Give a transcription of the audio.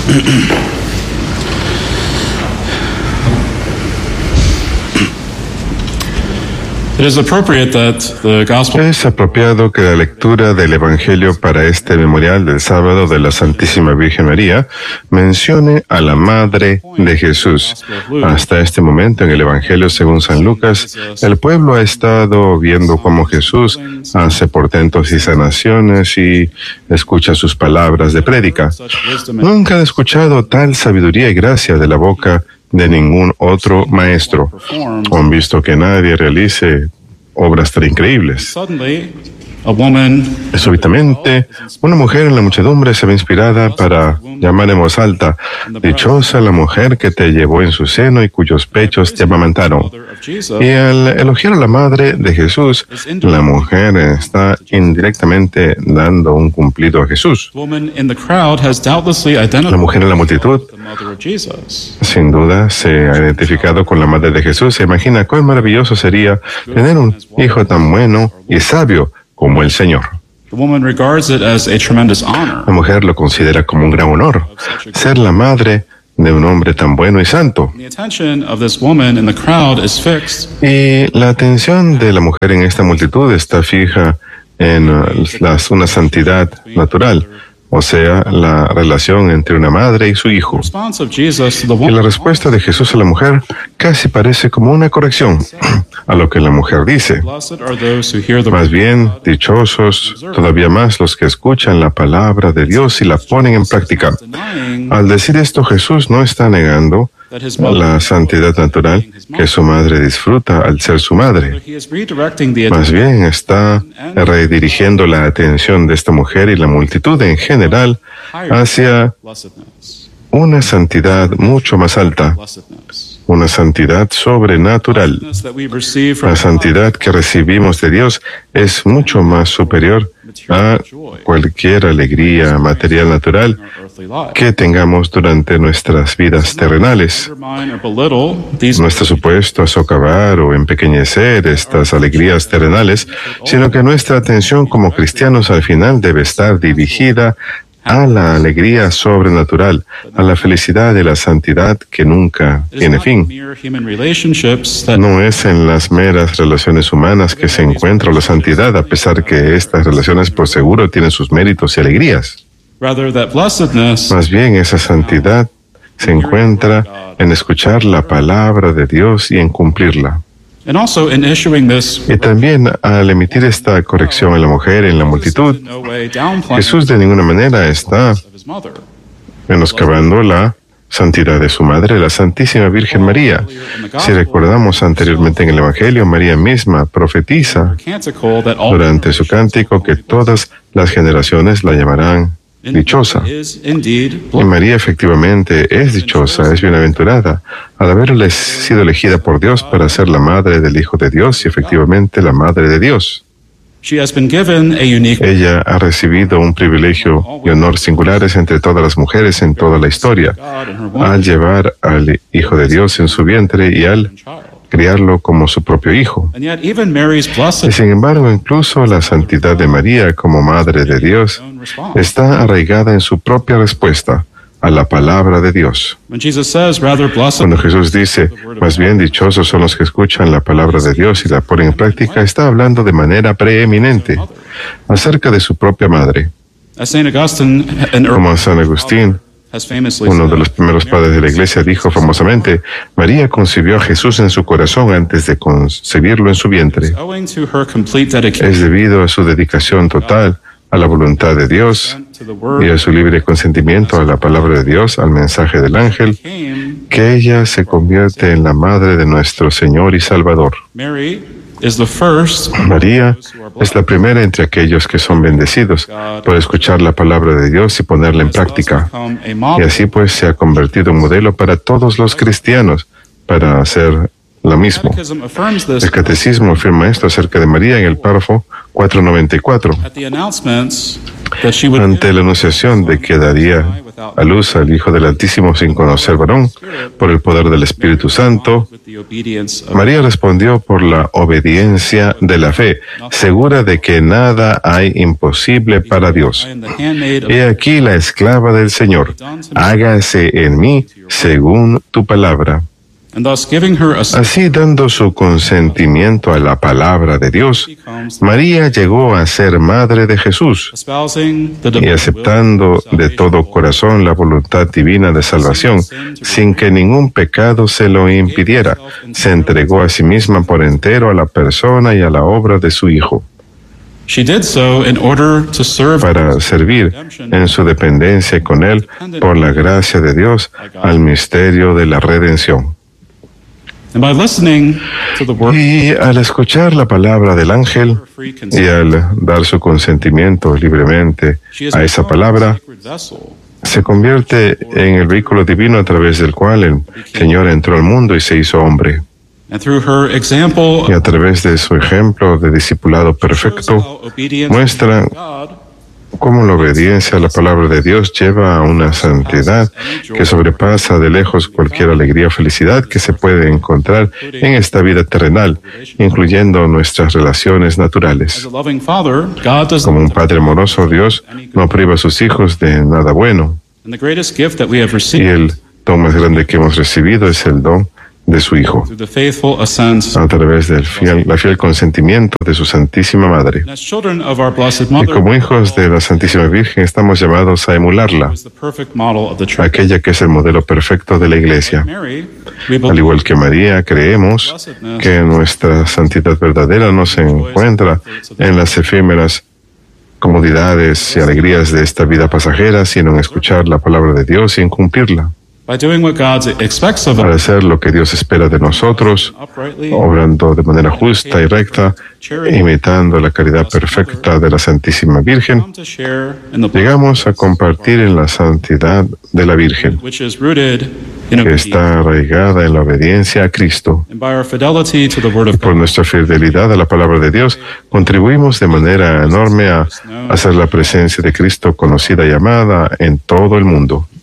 Es apropiado que la lectura del Evangelio para este memorial del sábado de la Santísima Virgen María mencione a la Madre de Jesús. Hasta este momento en el Evangelio según San Lucas, el pueblo ha estado viendo cómo Jesús hace portentos y sanaciones y escucha sus palabras de prédica. Nunca han escuchado tal sabiduría y gracia de la boca de ningún otro maestro. Han visto que nadie realice obras tan increíbles. Súbitamente, una mujer en la muchedumbre se ve inspirada para llamar en voz alta: dichosa la mujer que te llevó en su seno y cuyos pechos te amamantaron. Y al elogiar a la madre de Jesús, la mujer está indirectamente dando un cumplido a Jesús. La mujer en la multitud, sin duda, se ha identificado con la madre de Jesús. Se imagina cuán maravilloso sería tener un hijo tan bueno y sabio como el Señor. La mujer lo considera como un gran honor, ser la madre de un hombre tan bueno y santo. Y la atención de la mujer en esta multitud está fija en una santidad natural, o sea, la relación entre una madre y su hijo. Y la respuesta de Jesús a la mujer casi parece como una corrección a lo que la mujer dice. Más bien, dichosos todavía más los que escuchan la palabra de Dios y la ponen en práctica. Al decir esto, Jesús no está negando la santidad natural que su madre disfruta al ser su madre. Más bien está redirigiendo la atención de esta mujer y la multitud en general hacia una santidad mucho más alta, una santidad sobrenatural. La santidad que recibimos de Dios es mucho más superior a cualquier alegría material natural que tengamos durante nuestras vidas terrenales. No está supuesto a socavar o empequeñecer estas alegrías terrenales, sino que nuestra atención como cristianos al final debe estar dirigida a la alegría sobrenatural, a la felicidad y la santidad que nunca tiene fin. No es en las meras relaciones humanas que se encuentra la santidad, a pesar que estas relaciones por seguro tienen sus méritos y alegrías. Más bien, esa santidad se encuentra en escuchar la palabra de Dios y en cumplirla. Y también al emitir esta corrección a la mujer en la multitud, Jesús de ninguna manera está menoscabando la santidad de su madre, la Santísima Virgen María. Si recordamos anteriormente en el Evangelio, María misma profetiza durante su cántico que todas las generaciones la llamarán dichosa. Y María efectivamente es dichosa, es bienaventurada, al haber sido elegida por Dios para ser la madre del Hijo de Dios y efectivamente la madre de Dios. Ella ha recibido un privilegio y honor singulares entre todas las mujeres en toda la historia, al llevar al Hijo de Dios en su vientre y al criarlo como su propio hijo. Y sin embargo, incluso la santidad de María como Madre de Dios está arraigada en su propia respuesta a la palabra de Dios. Cuando Jesús dice, más bien dichosos son los que escuchan la palabra de Dios y la ponen en práctica, está hablando de manera preeminente acerca de su propia madre. Como San Agustín, uno de los primeros padres de la Iglesia, dijo famosamente, María concibió a Jesús en su corazón antes de concebirlo en su vientre. Es debido a su dedicación total a la voluntad de Dios y a su libre consentimiento a la palabra de Dios, al mensaje del ángel, que ella se convierte en la madre de nuestro Señor y Salvador. María es la primera entre aquellos que son bendecidos por escuchar la palabra de Dios y ponerla en práctica. Y así pues se ha convertido en modelo para todos los cristianos para ser lo mismo. El Catecismo afirma esto acerca de María en el párrafo 494. Ante la anunciación de que daría a luz al Hijo del Altísimo sin conocer varón, por el poder del Espíritu Santo, María respondió por la obediencia de la fe, segura de que nada hay imposible para Dios. He aquí la esclava del Señor, hágase en mí según tu palabra. Así, dando su consentimiento a la palabra de Dios, María llegó a ser madre de Jesús y aceptando de todo corazón la voluntad divina de salvación, sin que ningún pecado se lo impidiera, se entregó a sí misma por entero a la persona y a la obra de su Hijo, para servir en su dependencia con Él por la gracia de Dios al misterio de la redención. Y al escuchar la palabra del ángel y al dar su consentimiento libremente a esa palabra, se convierte en el vehículo divino a través del cual el Señor entró al mundo y se hizo hombre. Y a través de su ejemplo de discipulado perfecto, muestra cómo la obediencia a la palabra de Dios lleva a una santidad que sobrepasa de lejos cualquier alegría o felicidad que se puede encontrar en esta vida terrenal, incluyendo nuestras relaciones naturales. Como un Padre amoroso, Dios no priva a sus hijos de nada bueno. Y el don más grande que hemos recibido es el don de su Hijo, a través del la fiel consentimiento de su Santísima Madre. Y como hijos de la Santísima Virgen estamos llamados a emularla, aquella que es el modelo perfecto de la Iglesia. Al igual que María, creemos que nuestra santidad verdadera no se encuentra en las efímeras comodidades y alegrías de esta vida pasajera, sino en escuchar la palabra de Dios y en cumplirla. Para hacer lo que Dios espera de nosotros, obrando de manera justa y recta, imitando la caridad perfecta de la Santísima Virgen, llegamos a compartir en la santidad de la Virgen, que está arraigada en la obediencia a Cristo. Y por nuestra fidelidad a la palabra de Dios, contribuimos de manera enorme a hacer la presencia de Cristo conocida y amada en todo el mundo.